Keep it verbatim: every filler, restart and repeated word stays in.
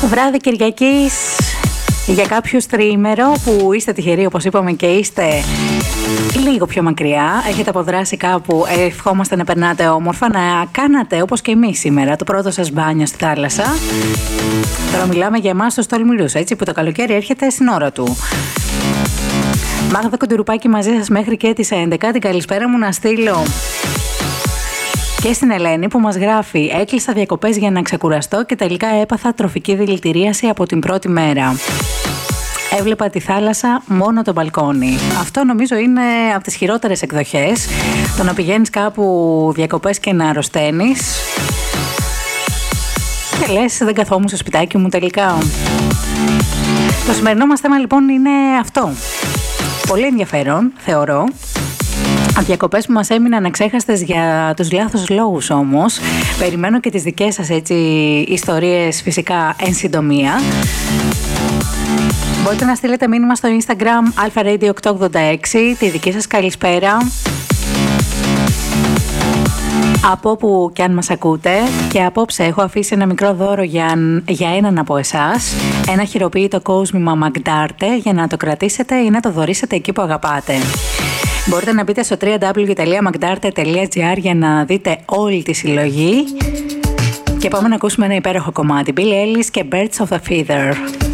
Βράδυ Κυριακής για κάποιους τριήμερο που είστε τυχεροί, όπως είπαμε, και είστε λίγο πιο μακριά, έχετε αποδράσει κάπου, ευχόμαστε να περνάτε όμορφα, να κάνατε όπως και εμείς σήμερα το πρώτο σας μπάνιο στη θάλασσα. Τώρα μιλάμε για εμάς τους τολμηρούς, έτσι, που το καλοκαίρι έρχεται στην ώρα του. Μάγδα Κοντουρουπάκη μαζί σας μέχρι και τις έντεκα. Την καλησπέρα μου να στείλω και στην Ελένη που μας γράφει: έκλεισα διακοπές για να ξεκουραστώ και τελικά έπαθα τροφική δηλητηρίαση από την πρώτη μέρα. Έβλεπα τη θάλασσα μόνο το μπαλκόνι. Αυτό νομίζω είναι από τις χειρότερες εκδοχές. Το να πηγαίνεις κάπου διακοπές και να αρρωσταίνεις και λες δεν καθόμουν στο σπιτάκι μου τελικά. Το σημερινό μας θέμα λοιπόν είναι αυτό. Πολύ ενδιαφέρον θεωρώ. Διακοπές που μας έμειναν αξέχαστες για τους λάθος λόγους όμως. Περιμένω και τις δικές σας έτσι ιστορίες φυσικά εν συντομία. Μπορείτε να στείλετε μήνυμα στο Instagram alpha radio οκτακόσια ογδόντα έξι, τη δική σας καλησπέρα, από όπου και αν μας ακούτε. Και απόψε έχω αφήσει ένα μικρό δώρο για, για έναν από εσάς, ένα χειροποίητο κόσμημα Magdarte, για να το κρατήσετε ή να το δωρήσετε εκεί που αγαπάτε. Μπορείτε να μπείτε στο double-u double-u double-u τελεία magdarte τελεία gr για να δείτε όλη τη συλλογή. Και πάμε να ακούσουμε ένα υπέροχο κομμάτι, Billie Eilish και Birds of a Feather.